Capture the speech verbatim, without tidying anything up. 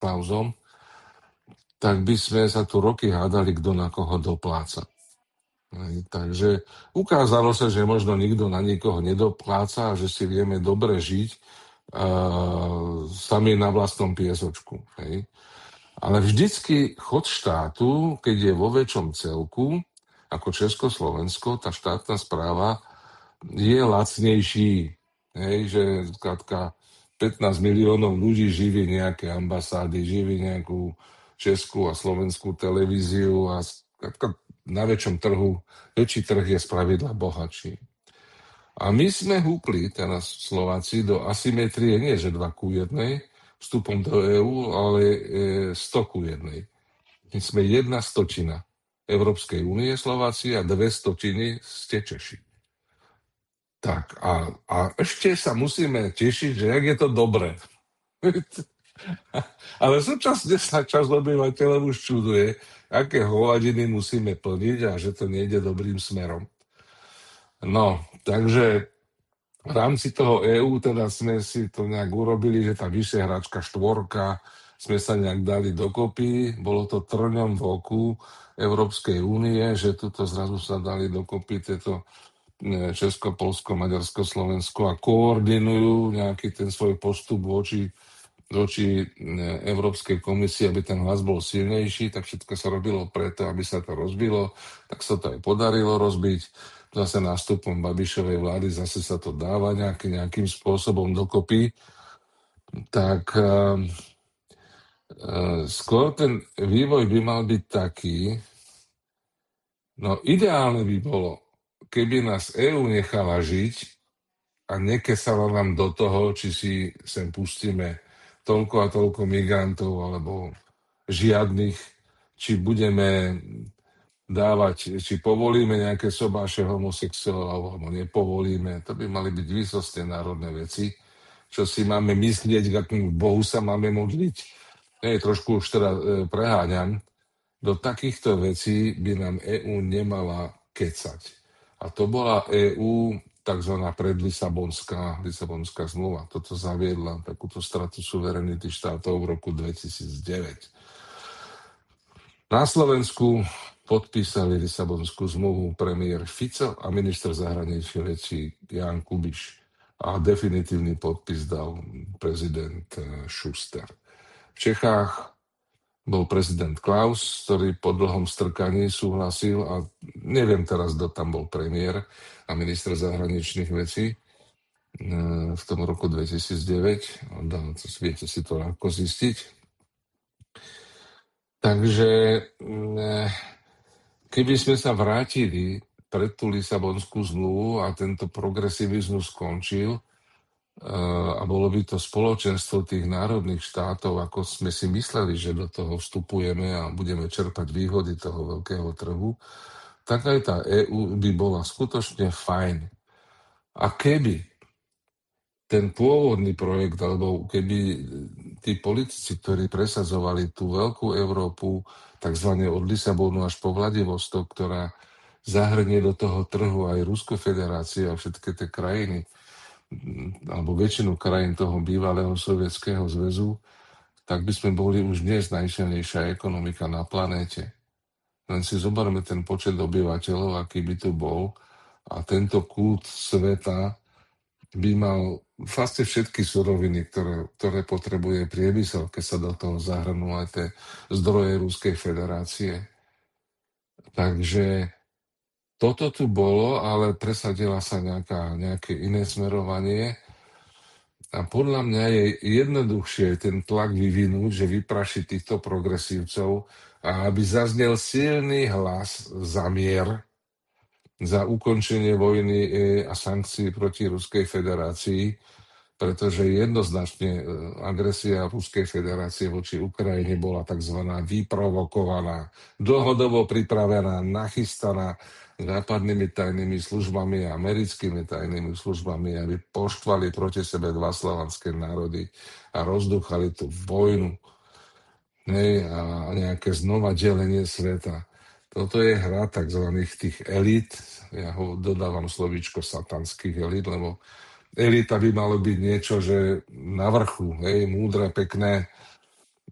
Klausom, tak by sme sa tu roky hádali, kto na koho dopláca. Hej, takže ukázalo sa, že možno nikto na nikoho nedopláca a že si vieme dobre žiť uh, sami na vlastnom piesočku. Hej. Ale vždycky chod štátu, keď je vo väčšom celku, ako Československo, tá štátna správa je lacnejší. Hej, že skrátka pätnásť miliónov ľudí živí nejaké ambasády, živí nejakú českú a slovenskú televíziu a skrátka na väčšom trhu, väčší trh je spravidla bohatší. A my sme húpli teraz Slováci do asymetrie, nie že dva ku jednej, vstupom do EÚ, ale e, sto ku jednej. My sme jedna stočina Európskej únie Slováci a dve stotiny ste Češi. Tak a, a ešte sa musíme tešiť, že jak je to dobré. Ale súčasne sa časť obyvateľov už čuduje, aké hovadiny musíme plniť a že to nejde dobrým smerom. No, takže v rámci toho EÚ teda sme si to nejak urobili, že tá Vyšehradská štvorka sme sa nejak dali dokopy. Bolo to trňom v oku Európskej únie, že tuto zrazu sa dali dokopy tieto Česko, Poľsko, Maďarsko, Slovensko a koordinujú nejaký ten svoj postup voči, voči Európskej komisii, aby ten hlas bol silnejší, tak všetko sa robilo preto, aby sa to rozbilo. Tak sa to aj podarilo rozbiť. Zase nástupom Babišovej vlády zase sa to dáva nejaký, nejakým spôsobom dokopy. Tak uh, uh, skôr ten vývoj by mal byť taký, no ideálne by bolo, keby nás EÚ nechala žiť a nekesala nám do toho, či si sem pustíme toľko a toľko migrantov, alebo žiadnych, či budeme dávať, či povolíme nejaké sobáše homosexuálov, alebo nepovolíme. To by mali byť výsostne národné veci. Čo si máme myslieť, k akým Bohu sa máme modliť. Nie, trošku už teda e, preháňam. Do takýchto vecí by nám EÚ nemala kecať. A to bola EÚ takzvaná predlisabonská Lisabonská zmluva. Toto zaviedla takúto stratu suverenity štátov v roku dvetisícdeväť. Na Slovensku podpísali Lisabonskú zmluvu premiér Fico a minister zahraničných vecí Ján Kubiš. A definitívny podpis dal prezident Schuster. V Čechách bol prezident Klaus, ktorý po dlhom strkaní súhlasil a neviem teraz, kto tam bol premiér a minister zahraničných vecí v tom roku dvetisícdeväť. Viete si to ľahko zistiť. Takže keby sme sa vrátili pred tú Lisabonskú zmluvu a tento progresivizmus skončil a bolo by to spoločenstvo tých národných štátov, ako sme si mysleli, že do toho vstupujeme a budeme čerpať výhody toho veľkého trhu, tak aj tá EÚ by bola skutočne fajn. A keby ten pôvodný projekt, alebo keby tí politici, ktorí presadzovali tú veľkú Európu, takzvané od Lisabonu až po Vladivostok, ktorá zahrnie do toho trhu aj Ruskú federáciu a všetky tie krajiny, alebo väčšinu krajín toho bývalého Sovietskeho zväzu, tak by sme boli už dnes najsilnejšia ekonomika na planéte. Len si zoberme ten počet obyvateľov, aký by tu bol, a tento kút sveta by mal vlastne všetky suroviny, ktoré, ktoré potrebuje priemysel, keď sa do toho zahrnú aj tie zdroje Ruskej federácie. Takže toto tu bolo, ale presadila sa nejaká, nejaké iné smerovanie a podľa mňa je jednoduchšie ten tlak vyvinúť, že vyprašiť týchto progresívcov a aby zaznel silný hlas za mier, za ukončenie vojny a sankcií proti Ruskej federácii, pretože jednoznačne agresia Ruskej federácie voči Ukrajine bola tzv. Vyprovokovaná, dlhodobo pripravená, nachystaná západnými tajnými službami a americkými tajnými službami, aby poštvali proti sebe dva slovanské národy a rozduchali tú vojnu, hej, a nejaké znova delenie sveta. Toto je hra tzv. Tých elít, ja ho dodávam slovíčko satanských elít, lebo elita by malo byť niečo, že na vrchu, hej, múdre, pekné,